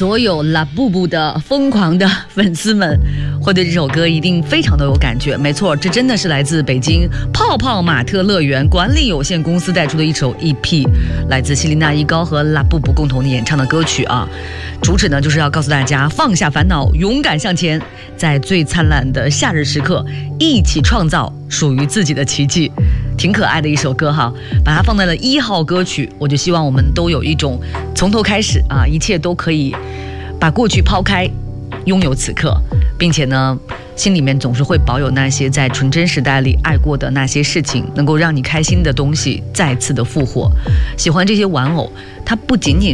所有拉布布的疯狂的粉丝们会对这首歌一定非常的有感觉。没错，这真的是来自北京泡泡玛特乐园管理有限公司带出的一首 EP， 来自希林娜依高和拉布布共同的演唱的歌曲啊。主旨呢就是要告诉大家放下烦恼，勇敢向前，在最灿烂的夏日时刻一起创造属于自己的奇迹。挺可爱的一首歌哈，把它放在了1号歌曲，我就希望我们都有一种从头开始啊，一切都可以把过去抛开，拥有此刻，并且呢心里面总是会保有那些在纯真时代里爱过的那些事情，能够让你开心的东西再次的复活。喜欢这些玩偶，它不仅仅